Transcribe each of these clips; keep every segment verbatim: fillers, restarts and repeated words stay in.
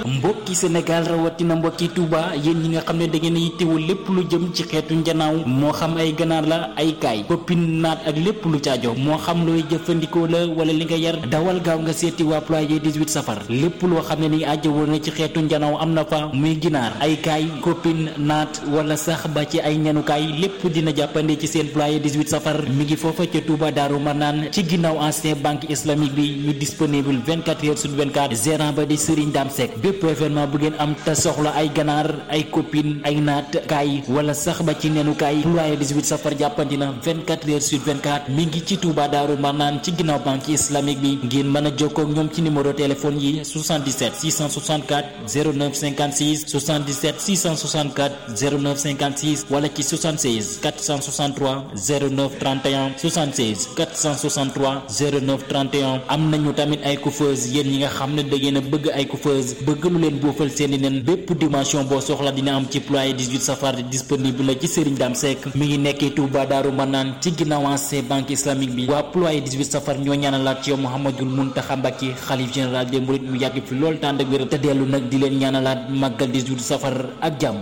mbokki Sénégal rawatina mbokki Touba yéen ñi nga xam ne da ngeen a yittewul lépp lu jëm ci xeetu njanaaw moo xam ay ganaar la ay kaay koppin naat ak lépp lu caajo moo xam looy jëfandikoo la wala li nga yar dawal gaaw nga seeti waa ployer dix-huit safar lépp loo xam ne ni aajo woon na ci xeetu njanaaw am na fa muy ginaar ay kaay koppin naat wala sax ba ci ay ñanukaay lépp dina jàppande ci seen ployer dix-huit safar mi ngi foofa ca Touba Daaru Manaan ci ginnaaw ancien banque islamique bi ñu disponible vingt-quatre heures sur vingt-quatre gérant ba di Serigne Dame Seck bépp événement bu ngeen am te soxla ay ganaar ay copine ay naat kaay wala sax ba ci nenu kaay ployer dix-huit safar jàppandi na vingt-quatre heures sur vingt-quatre mi ngi ci Touba Daaru Manaan ci ginnaaw banque islamique bi ngeen mën a jokkoo ak ñoom ci numéro téléphone yi soixante-dix-sept six cent soixante-quatre zéro neuf cinquante-six soixante-dix-sept six cent soixante-quatre zéro neuf cinquante-six wala ci soixante-seize quatre cent soixante-trois zéro neuf trente et un soixante-seize quatre cent soixante-trois zéro neuf trente et un am nañu tamit ay coiffeuse yéen ñi nga xam ne da ngeen a bëgg ay coiffeuse bëgg lu leen boofal seeni nen bépp dimension boo soxla dina am ci ployer dix-huit safar disponible la ci Serigne Dame Seck mi ngi nekkee Touba Daaru Manaan ci ginnaaw ancien banque islamique bi waa ployer dix-huit safar ñoo ñaanalaat ci yow Mouhamadoul Mountakha Mbacké xalif général des mourides mu yàgg fi lool tànd ak wér te dellu nag di leen ñaanalaat màggal dix-huit safar ak jàmm.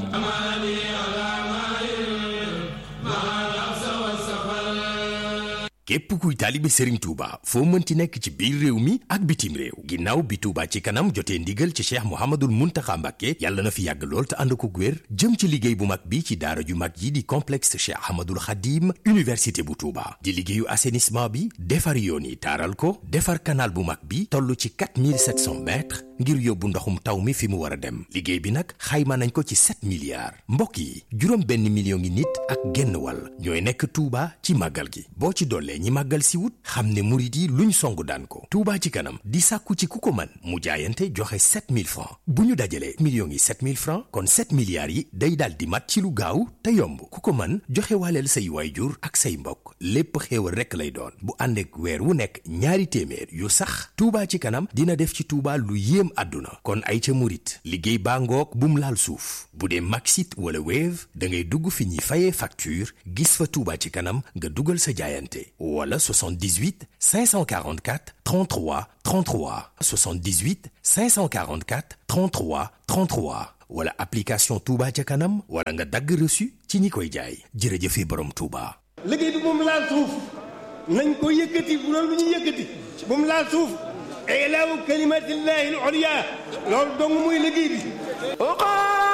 képp kuy taalibe Serigne Touba foo mënti nekk ci biir réew mi ak bitim réew ginnaaw bi Touba ci kanam jotee ndigal ci Cheikh Mouhamadoul Mountakha Mbacké yàlla na fi yàgg lool te ànd ko wér jëm ci liggéey bu mag bi ci daara ju mag yi di complexe Cheikh Ahmadoul Khadim université bu Touba di liggéeyu assainissement bi defar yoon yi taaral ko defar canal bu mag bi toll ci quatre mille sept cents mètres ngir yóbbu ndoxum taw mi fi mu war a dem liggéey bi nag xayma nañ ko ci sept milliards mbokk yi juróom benn million ngi nit ak genn wàll ñooy nekk Touba ci màggal gi boo ci dollee ñi màggal si wut xam ne murit yi luñ song daan ko Touba ci kanam di sàkku ci ku ko man mu jaayante joxe sept mille francs bu ñu dajalee millions yi sept mille francs kon sept milliards yi day daal di mat ci lu gaaw te yomb ku ko man joxe waaleel say waayjur ak say mbokk lépp xéewal rekk lay doon bu ànd ak weer wu nekk ñaari téeméer yu sax Touba ci kanam dina def ci Touba lu yéem àdduna kon ay ca murit liggéey baa ngoog bum laal suuf bu dee Maxit wala Wave da ngay dugg fi ñuy fayee facture gis fa Touba ci kanam nga dugal sa jaayante wala soixante-dix-huit cinq cent quarante-quatre trente-trois trente-trois soixante-dix-huit cinq cent quarante-quatre trente-trois trente-trois wala application Touba ca kanam wala nga dagg reçu ci ñi koy jaay jërëjëfe borom Touba. liggéey bi moom laal suuf nañ ko yëkkati bu doon lu ñu yëkkati moom laal suuf ilaahu kalimatillahi al-ulya loolu dong muy liggéey bi